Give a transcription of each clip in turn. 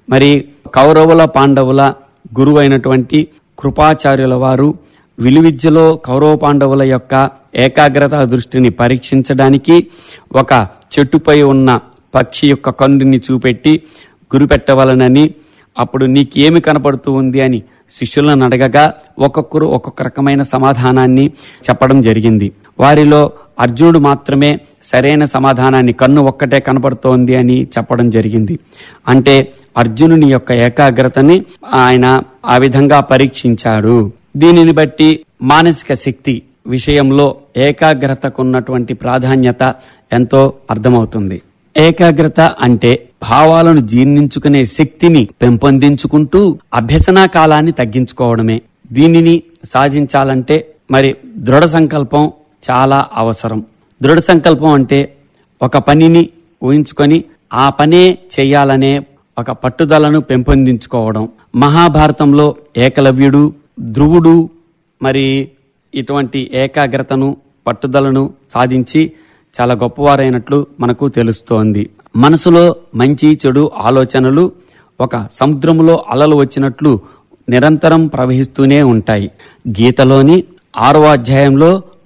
మరి కౌరవుల పాండవుల గురువైనటువంటి కృపాచార్యుల వారు విలువిద్యలో కౌరవ పాండవుల యొక్క ఏకాగ్రత దృష్టిని పరీక్షించడానికి ఒక చెట్టుపై ఉన్న పక్షి యొక్క కన్నుని చూపెట్టి గురిపెట్టవలనని, అప్పుడు నీకేమి కనపడుతూ ఉంది అని శిష్యులను అడగగా ఒక్కొక్కరు ఒక్కొక్క రకమైన సమాధానాన్ని చెప్పడం జరిగింది. వారిలో అర్జునుడు మాత్రమే సరైన సమాధానాన్ని కన్ను ఒక్కటే కనపడుతోంది అని చెప్పడం జరిగింది. అంటే అర్జునుని యొక్క ఏకాగ్రతని ఆయన ఆ విధంగా పరీక్షించాడు. దీనిని బట్టి మానసిక శక్తి విషయంలో ఏకాగ్రతకున్నటువంటి ప్రాధాన్యత ఎంతో అర్థమవుతుంది. ఏకాగ్రత అంటే భావాలను జీర్ణించుకునే శక్తిని పెంపొందించుకుంటూ అభ్యసనా కాలాన్ని తగ్గించుకోవడమే. దీనిని సాధించాలంటే మరి దృఢ సంకల్పం చాలా అవసరం. దృఢ సంకల్పం అంటే ఒక పనిని ఊహించుకొని ఆ పనే చేయాలనే ఒక పట్టుదలను పెంపొందించుకోవడం. మహాభారతంలో ఏకలవ్యుడు, ధ్రువుడు మరి ఇటువంటి ఏకాగ్రతను పట్టుదలను సాధించి చాలా గొప్పవారైనట్లు మనకు తెలుస్తోంది. మనసులో మంచి చెడు ఆలోచనలు ఒక సముద్రములో అలలు వచ్చినట్లు నిరంతరం ప్రవహిస్తూనే ఉంటాయి. గీతలోని 6వ అధ్యాయంలో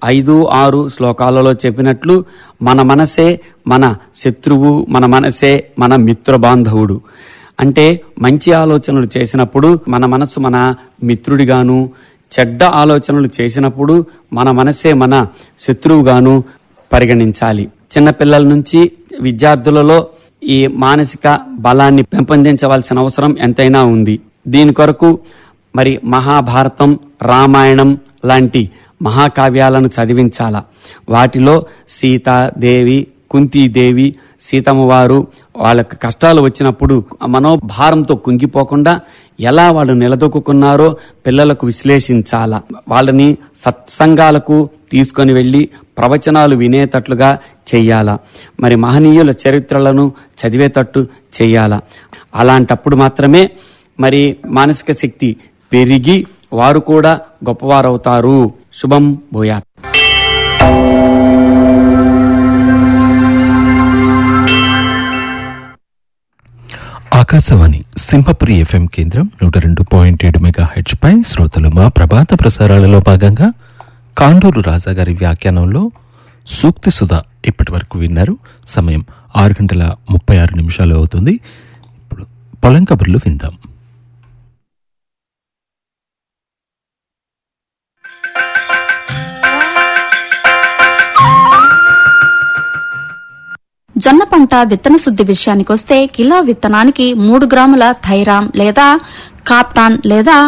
5-6 శ్లోకాలలో చెప్పినట్లు మన మనసే మన శత్రువు, మన మనసే మన మిత్రబాంధవుడు. అంటే మంచి ఆలోచనలు చేసినప్పుడు మన మనసు మన మిత్రుడిగాను, చెడ్డ ఆలోచనలు చేసినప్పుడు మన మనసే మన శత్రువుగాను పరిగణించాలి. చిన్నపిల్లల నుంచి విద్యార్థులలో ఈ మానసిక బలాన్ని పెంపొందించవలసిన అవసరం ఎంతైనా ఉంది. దీని కొరకు మరి మహాభారతం, రామాయణం లాంటి మహాకావ్యాలను చదివించాల. వాటిలో సీతాదేవి, కుంతీదేవి, సీతమ్మ వారు వాళ్ళకి కష్టాలు వచ్చినప్పుడు మనోభారంతో కుంగిపోకుండా ఎలా వాళ్ళు నిలదొక్కున్నారో పిల్లలకు విశ్లేషించాల. వాళ్ళని సత్సంగాలకు తీసుకొని వెళ్లి ప్రవచనాలు వినేటట్లుగా చెయ్యాల. మరి మహనీయుల చరిత్రలను చదివేటట్టు చెయ్యాల. అలాంటప్పుడు మాత్రమే మరి మానసిక శక్తి పెరిగి వారు కూడా గొప్పవారవుతారు. శుభం భూయాత్. ఆకాశవాణి సింహపురి FM కేంద్రం 102.7 MHz పై శ్రోతలు మా ప్రభాత ప్రసారాలలో భాగంగా కాండూరు రాజా గారి వ్యాఖ్యానంలో సూక్తి సుధా ఇప్పటి వరకు విన్నారు. సమయం 6:36 అవుతుంది. ఇప్పుడు పొలం కబుర్లు విందాం. జొన్న పంట విత్తన శుద్ధి విషయానికొస్తే కిలో విత్తనానికి 3 గ్రాముల థైరామ్ లేదా కాప్టాన్ లేదా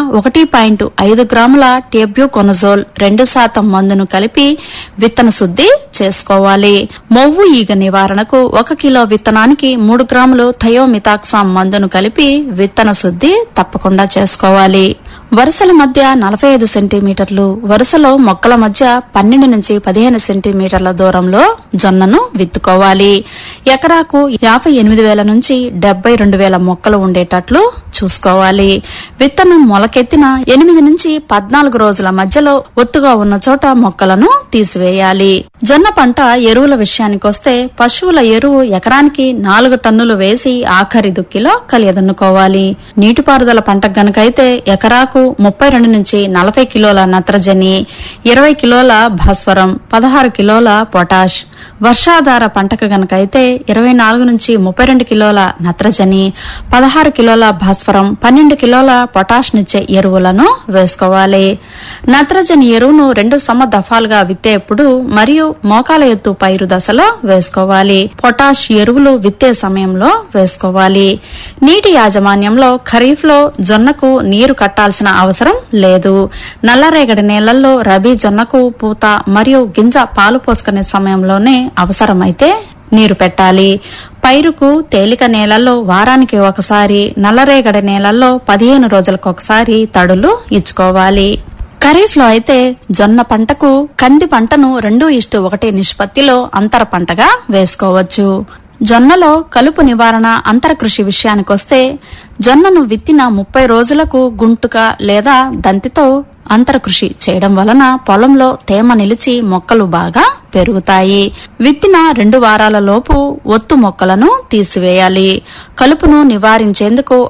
1.5 గ్రాముల టేబ్యూకొనజోల్ 2% మందును కలిపి విత్తన శుద్ధి చేసుకోవాలి. మొవ్వు ఈగ నివారణకు 1 కిలో విత్తనానికి 3 గ్రాములు థయోమితాక్సామ్ మందును కలిపి విత్తన శుద్ధి తప్పకుండా చేసుకోవాలి. వరుసల మధ్య 45 సెంటీమీటర్లు, వరుసలో మొక్కల మధ్య 12 నుంచి 15 సెంటీమీటర్ల దూరంలో జొన్నను విత్తుకోవాలి. ఎకరాకు 58,000 నుంచి 72,000 మొక్కలు ఉండేటట్లు చూసుకోవాలి. విత్తనం మొలకెత్తిన 8 నుంచి 14 రోజుల మధ్యలో ఒత్తుగా ఉన్న చోట మొక్కలను తీసివేయాలి. జొన్న పంట ఎరువుల విషయానికొస్తే పశువుల ఎరువు ఎకరానికి 4 టన్నులు వేసి ఆఖరి దుక్కిలో కలియదున్నుకోవాలి. నీటిపారుదల పంట గనుకైతే ఎకరాకు 32 నుంచి 40 కిలోల నత్రజని, 20 కిలోల భాస్వరం, 16 కిలోల పొటాష్. వర్షాధార పంటకు గనకైతే 24 నుంచి 32 కిలోల నత్రజని, 16 కిలోల భాస్వరం, 12 కిలోల పొటాష్ నిచ్చే ఎరువులను వేసుకోవాలి. నత్రజని ఎరువును 2 సమ దఫాలుగా విత్తేప్పుడు మరియు మోకాల ఎత్తు పైరు దశలో వేసుకోవాలి. పొటాష్ ఎరువులు విత్తే సమయంలో వేసుకోవాలి. నీటి యాజమాన్యంలో ఖరీఫ్ లో జొన్నకు నీరు కట్టాల్సిన అవసరం లేదు. నల్లరేగడి నేలల్లో రబీ జొన్నకు పూత మరియు గింజ పాలు పోసుకునే సమయంలోనే అవసరమైతే నీరు పెట్టాలి. పైరుకు తేలిక నేలల్లో వారానికి ఒకసారి, నల్లరేగడి నేలల్లో 15 రోజులకొకసారి తడులు ఇచ్చుకోవాలి. ఖరీఫ్ లో అయితే జొన్న పంటకు కంది పంటను 2:1 నిష్పత్తిలో అంతర పంటగా వేసుకోవచ్చు. జొన్నలో కలుపు నివారణ అంతర కృషి విషయానికొస్తే జొన్నను విత్తిన 30 రోజులకు గుంటుక లేదా దంతితో అంతర కృషి చేయడం వలన పొలంలో తేమ నిలిచి మొక్కలు బాగా పెరుగుతాయి. విత్తిన 2 వారాల లోపు ఒత్తు మొక్కలను తీసివేయాలి. కలుపును నివారించేందుకు